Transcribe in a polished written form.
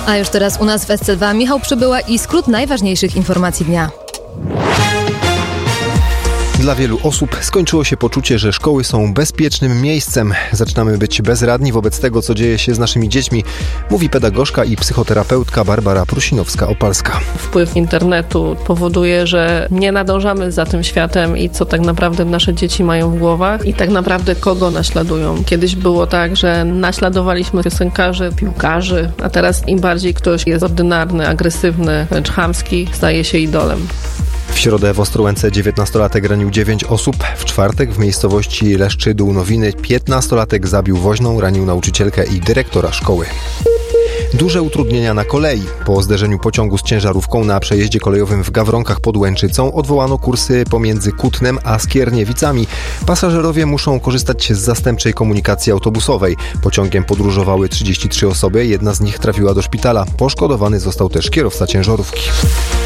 A już teraz u nas w SC2 Michał Przybyła i skrót najważniejszych informacji dnia. Dla wielu osób skończyło się poczucie, że szkoły są bezpiecznym miejscem. Zaczynamy być bezradni wobec tego, co dzieje się z naszymi dziećmi, mówi pedagogzka i psychoterapeutka Barbara Prusinowska-Opalska. Wpływ internetu powoduje, że nie nadążamy za tym światem i co tak naprawdę nasze dzieci mają w głowach i tak naprawdę kogo naśladują. Kiedyś było tak, że naśladowaliśmy piosenkarzy, piłkarzy, a teraz im bardziej ktoś jest ordynarny, agresywny, wręcz chamski, staje się idolem. W środę w Ostrołęce 19-latek ranił 9 osób. W czwartek w miejscowości Leszczy Dół Nowiny 15-latek zabił woźną, ranił nauczycielkę i dyrektora szkoły. Duże utrudnienia na kolei. Po zderzeniu pociągu z ciężarówką na przejeździe kolejowym w Gawronkach pod Łęczycą odwołano kursy pomiędzy Kutnem a Skierniewicami. Pasażerowie muszą korzystać z zastępczej komunikacji autobusowej. Pociągiem podróżowały 33 osoby, jedna z nich trafiła do szpitala. Poszkodowany został też kierowca ciężarówki.